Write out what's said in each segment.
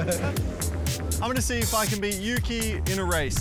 I'm gonna see if I can beat Yuki in a race.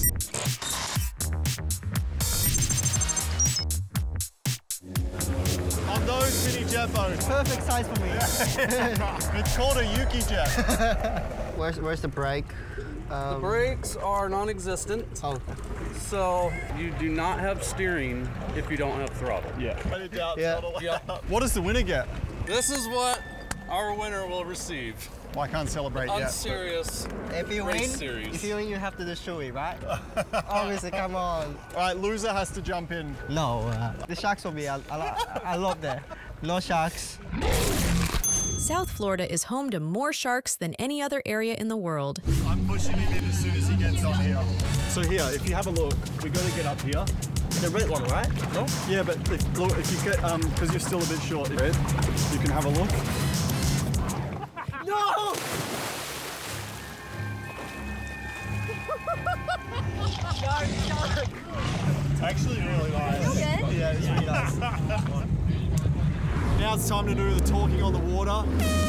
On those mini jet boats. Perfect size for me. It's called a Yuki jet. Where's the brake? The brakes are non-existent. Oh. So you do not have steering if you don't have throttle. Yeah. Yeah. What does the winner get? This is what our winner will receive. Well, I can't celebrate yet. Unserious If you race win, series. if you win, you have to destroy it, right? Obviously, come on. All right, loser has to jump in. No, the sharks will be. I love that. No sharks. South Florida is home to more sharks than any other area in the world. I'm pushing him in as soon as he gets on here. So here, if you have a look, we got to get up here. The red one, right? No? Yeah, but if you get, because you're still a bit short, red, you can have a look. No! It's actually really nice. Yeah, it's really nice. Now it's time to do the talking on the water.